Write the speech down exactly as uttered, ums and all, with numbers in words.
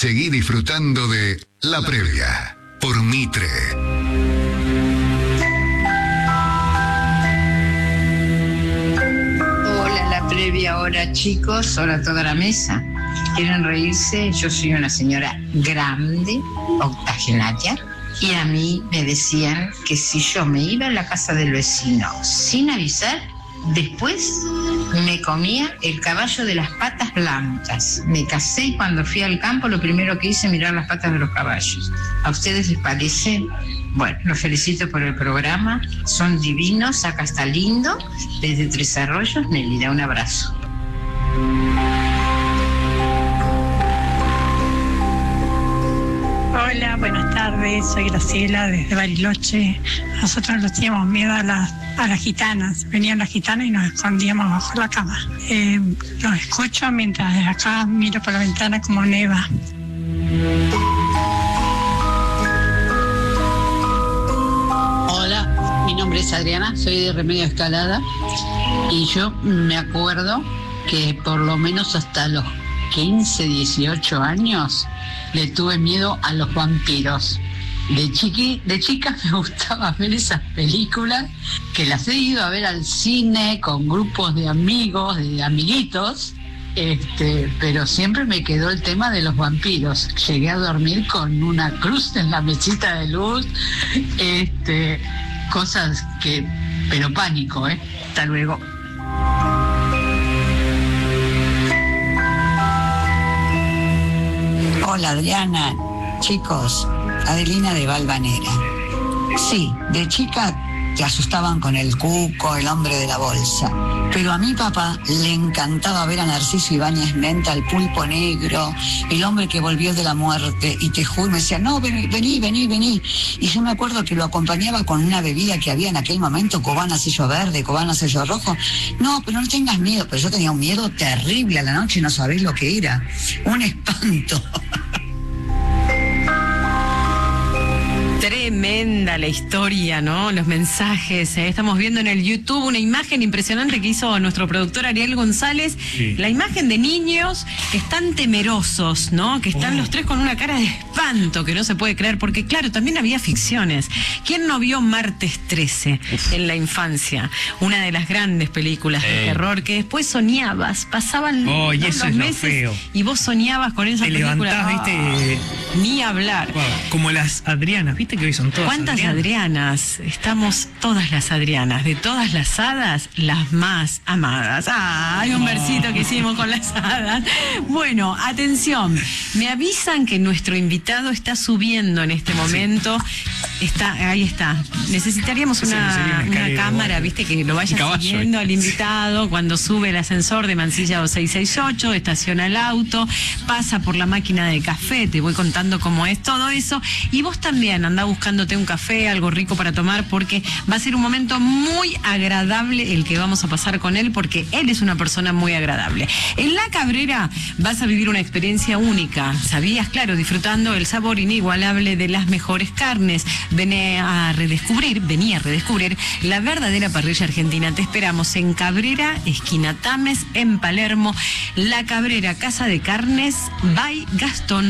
Seguí disfrutando de La Previa por Mitre. Hola, La Previa, hola chicos, hola a toda la mesa. ¿Quieren reírse? Yo soy una señora grande, octogenaria, y a mí me decían que si yo me iba a la casa del vecino sin avisar, después me comía el caballo de las patas blancas. Me casé y cuando fui al campo lo primero que hice mirar las patas de los caballos. ¿A ustedes les parece? Bueno, los felicito por el programa. Son divinos, acá está lindo. Desde Tres Arroyos, Nelida, un abrazo. Hola, buenas tardes, soy Graciela desde Bariloche. Nosotros nos teníamos miedo a las, a las gitanas, venían las gitanas y nos escondíamos bajo la cama. Eh, los escucho mientras desde acá miro por la ventana como neva. Hola, mi nombre es Adriana, soy de Remedio Escalada y yo me acuerdo que por lo menos hasta los quince, dieciocho años le tuve miedo a los vampiros. De chiqui, de chica me gustaba ver esas películas, que las he ido a ver al cine con grupos de amigos, de amiguitos, este, pero siempre me quedó el tema de los vampiros. Llegué a dormir con una cruz en la mesita de luz, este, cosas que, pero pánico, ¿eh? Hasta luego. Hola Adriana, chicos, Adelina de Valvanera. Sí, de chica te asustaban con el cuco, el hombre de la bolsa, pero a mi papá le encantaba ver a Narciso Ibáñez Menta, el pulpo negro, el hombre que volvió de la muerte, y te juro, me decía, no, vení, vení, vení, vení. Y yo me acuerdo que lo acompañaba con una bebida que había en aquel momento, cubana sello verde, cubana sello rojo. No, pero no tengas miedo, pero yo tenía un miedo terrible a la noche y no sabés lo que era, un espanto. Tremenda la historia, ¿no? Los mensajes. ¿eh? Estamos viendo en el YouTube una imagen impresionante que hizo nuestro productor Ariel González. Sí. La imagen de niños que están temerosos, ¿no? Que están oh. los tres con una cara de espanto que no se puede creer, porque claro, también había ficciones. ¿Quién no vio Martes trece Uf. en la infancia? Una de las grandes películas eh. de terror que después soñabas, pasaban oh, y ¿no? eso los es meses feo. Y vos soñabas con esa Te película. Levantás, ¿viste? Oh, ni hablar. Wow. Como las Adrianas, ¿viste? Que hoy son todas ¿Cuántas Adrianas? Adrianas? Estamos todas las Adrianas. De todas las hadas, las más amadas. Ah, hay un versito que hicimos con las hadas. Bueno, atención. Me avisan que nuestro invitado está subiendo en este momento. Está, ahí está. Necesitaríamos una, una cámara, viste, que lo vaya siguiendo al invitado cuando sube el ascensor de Mansilla dos seis seis ocho, estaciona el auto, pasa por la máquina de café, te voy contando cómo es todo eso. Y vos también andá buscándote un café, algo rico para tomar, porque va a ser un momento muy agradable el que vamos a pasar con él, porque él es una persona muy agradable. En La Cabrera vas a vivir una experiencia única, ¿sabías? Claro, disfrutando el sabor inigualable de las mejores carnes. Vení a redescubrir, vení a redescubrir la verdadera parrilla argentina. Te esperamos en Cabrera, esquina Tames, en Palermo. La Cabrera, Casa de Carnes, by Gastón